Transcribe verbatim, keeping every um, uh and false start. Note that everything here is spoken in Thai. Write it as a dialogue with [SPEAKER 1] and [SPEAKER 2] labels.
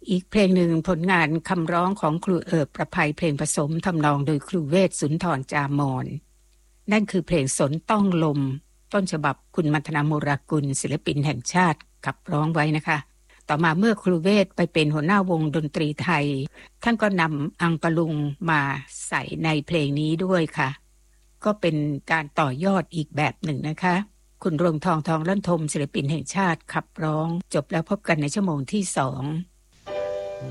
[SPEAKER 1] อีกเพลงหนึ่งผลงานคำร้องของครูเอิบประภัยเพลงผสมทำนองโดยครูเวชสุนทรจามอนนั่นคือเพลงสนต้องลมต้นฉบับคุณมัทนาโมรากุลศิลปินแห่งชาติขับร้องไว้นะคะต่อมาเมื่อครูเวชไปเป็นหัวหน้าวงดนตรีไทยท่านก็นำอังกะลุงมาใส่ในเพลงนี้ด้วยค่ะก็เป็นการต่อยอดอีกแบบหนึ่งนะคะคุณรวงทองทองลั่นทมศิลปินแห่งชาติขับร้องจบแล้วพบกันในชั่วโมงที่สอง